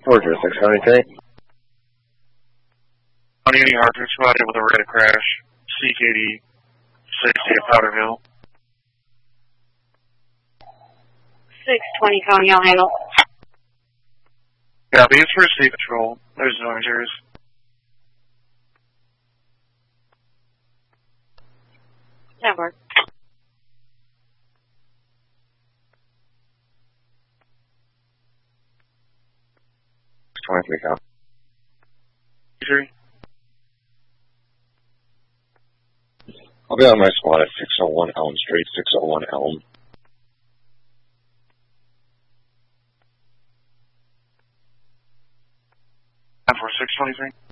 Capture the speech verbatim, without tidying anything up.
Roger, six twenty-three. On Andy Hartford, spotted with a red crash. C K D sixty at Powder Hill. six twenty, County, I'll handle. Copy, it's for state patrol. There's no injuries. That works. twenty-three, copy. Three. I'll be on my squad at six oh one Elm Street, six oh one Elm. And for six twenty-three.